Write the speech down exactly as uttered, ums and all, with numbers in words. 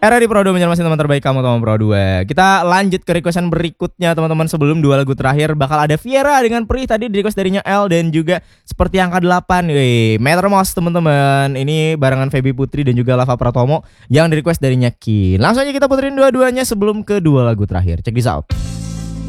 Era di Pro dua menyelamatin teman terbaik kamu teman Pro dua. Kita lanjut ke requestan berikutnya teman-teman. Sebelum dua lagu terakhir bakal ada Viera dengan Pri. Tadi di request darinya L. Dan juga seperti angka delapan, wih, Mattermost teman-teman. Ini barengan Feby Putri dan juga Lava Pratomo yang di request darinya Kin. Langsung aja kita puterin dua-duanya sebelum ke dua lagu terakhir. Check this out.